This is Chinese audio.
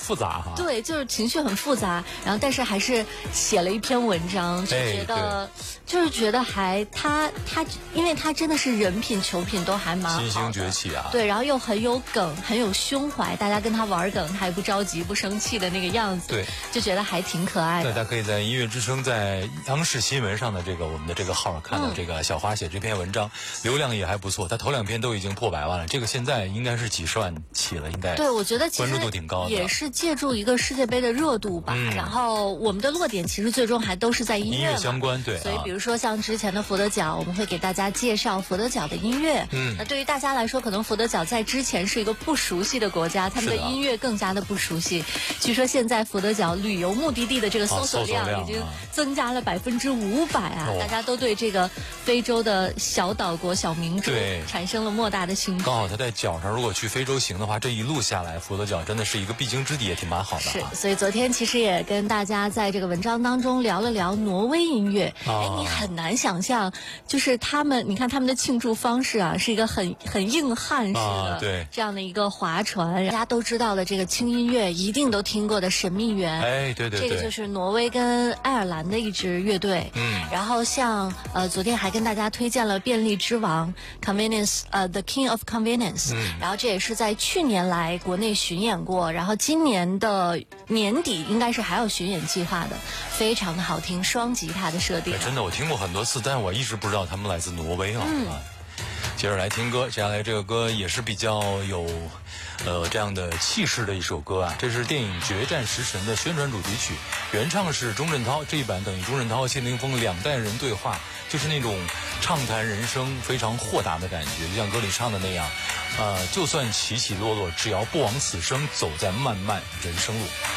复杂哈。 对，就是情绪很复杂，然后但是还是写了一篇文章，就觉得、就是觉得还他，因为他真的是人品球品都还蛮好的， 新星崛起啊。 对，然后又很有梗，很有胸怀，大家跟他玩梗，他也不着急不生气的那个样子， 对， 就觉得还挺可爱的。 大家可以在音乐之声在央视新闻上的我们的这个号看到这个小花写这篇文章，流量也还不错，他头2篇都已经破100万了，这个现在应该是几十万起了，应该。 对，我觉得其实关注度挺高的， 也是借助一个世界杯的热度吧。然后我们的落点其实最终还都是在音乐相关，对。 所以比如说像之前的佛得角，我们会给大家介绍佛得角的音乐。那对于大家来说，可能佛得角在之前是一个不熟悉的国家，他们的音乐更加的不熟悉。据说现在佛得角旅游目的地的这个搜索量已经增加了500%啊！大家都对这个非洲的小岛国、小民族产生了莫大的兴趣。 刚好他在角上，如果去非洲行的话，这一路下来，佛得角真的是一个必经之地，也挺蛮好的。 是，所以昨天其实也跟大家在这个文章当中聊了聊挪威音乐。你很难想象，就是他们，你看他们的庆祝方式啊，是一个很硬汉式的， 对， 这样的一个划船。大家都知道的这个轻音乐，一定都听过的神秘园。 对， 这个就是挪威跟爱尔兰的一支乐队。然后像昨天还跟大家推荐了便利之王 Convenience， The King of Convenience。然后这也是在去年来国内巡演过，然后今年的年底应该是还有巡演计划的，非常的好听，双吉他的设定。 真的我听过很多次，但我一直不知道他们来自挪威啊。接着来听歌，接下来这个歌也是比较有这样的气势的一首歌啊，这是电影《决战时辰》的宣传主题曲，原唱是钟镇涛，这一版等于钟镇涛、谢霆锋2代人对话，就是那种畅谈人生非常豁达的感觉，就像歌里唱的那样，就算起起落落，只要不枉此生，走在漫漫人生路。